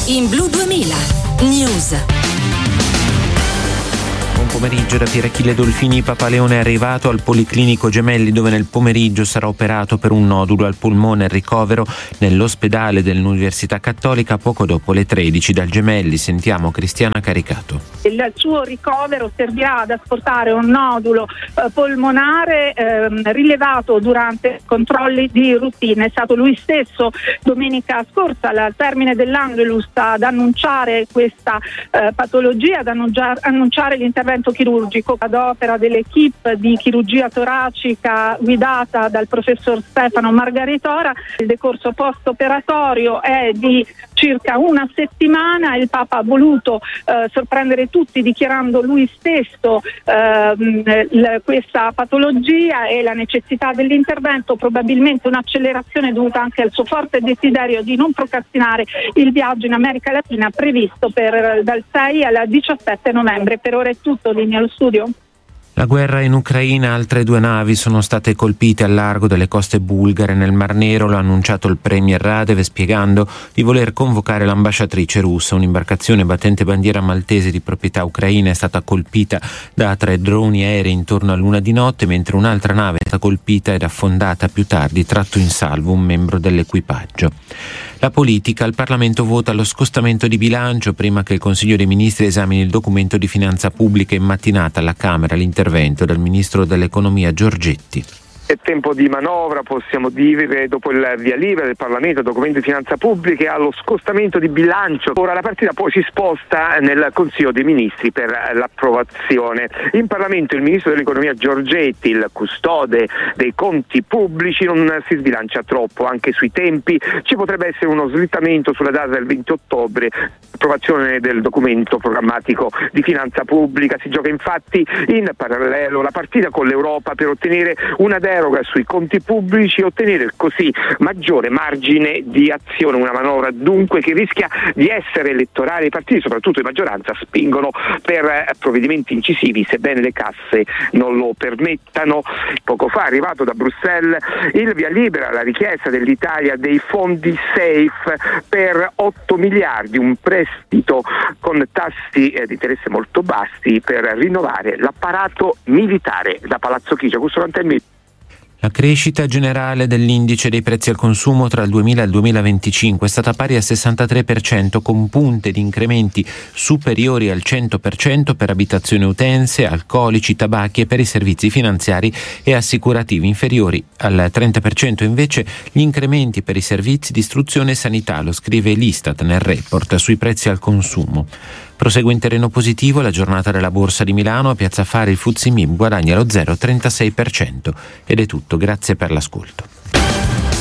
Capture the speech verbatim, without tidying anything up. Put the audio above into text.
in Blu duemila News. Buon pomeriggio da Pierachille Dolfini. Papa Leone è arrivato al Policlinico Gemelli, dove nel pomeriggio sarà operato per un nodulo al polmone. Il ricovero nell'ospedale dell'Università Cattolica poco dopo le tredici. Dal Gemelli sentiamo Cristiana Caricato. Il suo ricovero servirà ad asportare un nodulo eh, polmonare eh, rilevato durante controlli di routine. È stato lui stesso domenica scorsa al termine dell'Angelus ad annunciare questa eh, patologia, ad annunciare, annunciare l'intervento chirurgico ad opera dell'equipe di chirurgia toracica guidata dal professor Stefano Margaritora. Il decorso post-operatorio è di circa una settimana. Il Papa ha voluto eh, sorprendere tutti dichiarando lui stesso eh, l- questa patologia e la necessità dell'intervento, probabilmente un'accelerazione dovuta anche al suo forte desiderio di non procrastinare il viaggio in America Latina previsto per dal sei al diciassette novembre. Per ora è tutto, linea allo studio. La guerra in Ucraina, altre due navi sono state colpite al largo delle coste bulgare nel Mar Nero. Lo ha annunciato il premier Radev, spiegando di voler convocare l'ambasciatrice russa. Un'imbarcazione battente bandiera maltese di proprietà ucraina è stata colpita da tre droni aerei intorno a luna di notte, mentre un'altra nave è stata colpita ed affondata più tardi, tratto in salvo un membro dell'equipaggio. La politica, il Parlamento vota lo scostamento di bilancio prima che il Consiglio dei Ministri esamini il documento di finanza pubblica. In mattinata alla Camera l'intervento del Ministro dell'Economia Giorgetti. È tempo di manovra, possiamo dire, dopo il via libera del Parlamento, il documento di finanza pubblica, allo scostamento di bilancio. Ora la partita poi si sposta nel Consiglio dei Ministri per l'approvazione. In Parlamento il Ministro dell'Economia Giorgetti, il custode dei conti pubblici, non si sbilancia troppo anche sui tempi. Ci potrebbe essere uno slittamento sulla data del venti ottobre, approvazione del documento programmatico di finanza pubblica. Si gioca infatti in parallelo la partita con l'Europa per ottenere una deroga sui conti pubblici e ottenere così maggiore margine di azione. Una manovra dunque che rischia di essere elettorale. I partiti, soprattutto di maggioranza, spingono per provvedimenti incisivi, sebbene le casse non lo permettano. Poco fa è arrivato da Bruxelles il via libera alla richiesta dell'Italia dei fondi safe per otto miliardi, un prestito con tassi eh, di interesse molto bassi per rinnovare l'apparato militare. Da Palazzo Chigi, Augusto Cantelmi. La crescita generale dell'indice dei prezzi al consumo tra il duemila e il duemilaventicinque è stata pari al sessantatré per cento, con punte di incrementi superiori al cento per cento per abitazioni e utenze, alcolici, tabacchi e per i servizi finanziari e assicurativi. Inferiori al trenta per cento invece gli incrementi per i servizi di istruzione e sanità, lo scrive l'Istat nel report sui prezzi al consumo. Prosegue in terreno positivo la giornata della Borsa di Milano. A Piazza Affari il F T S E M I B guadagna lo zero virgola trentasei per cento. Ed è tutto, grazie per l'ascolto.